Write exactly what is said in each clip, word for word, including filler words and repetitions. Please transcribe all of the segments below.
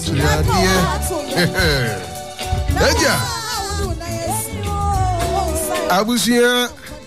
Eja abusia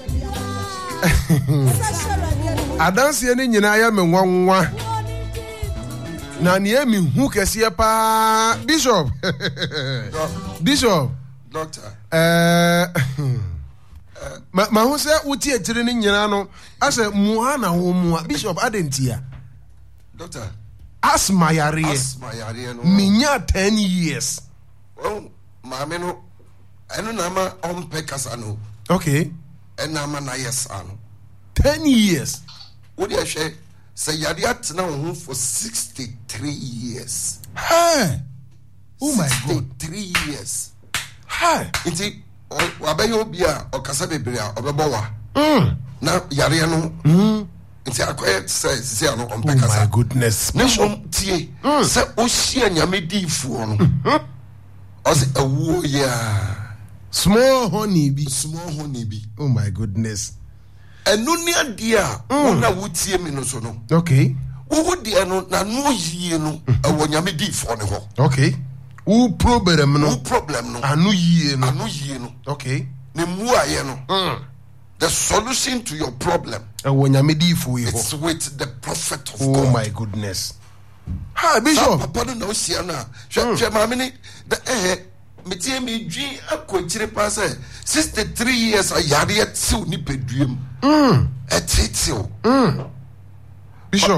adanse ne nyina ya me nwanwa na ne mi hu kese pa Bishop Bishop Doctor eh ma ma hu se uti etire ne nyina no ase muha na ho muha Bishop adentia Doctor asma yare asma yare no minya ten years oh maame no eno na ma on pekasa no okay ena ma na yes ano ten years what do you say say yare atna ho for sixty-three years hey oh my god sixty-three years hey inti wabayo obi a okasa bebre a obebo wa mm na yare no mm inti akoye say say ano on oh pekasa my goodness Bishop tie say ohia nyame difuo no ose awuo ya small honey be small honey be oh my goodness enu ni ade a wona wutie mi no so no okay wo de eno na no yie no awo nyame difuo ne ho okay wo problem no wo problem no anu yie no anu yie no okay ne mu aye no mm the solution to your problem awo nyame difuo yi ho it's with the prophet of oh God. my goodness ha Bishop papa no na osia na hwe hwe maame ni the eh metie me dwi akochire pa say sixty-three years ayare atiw ni peduem mm etetiw mm Bishop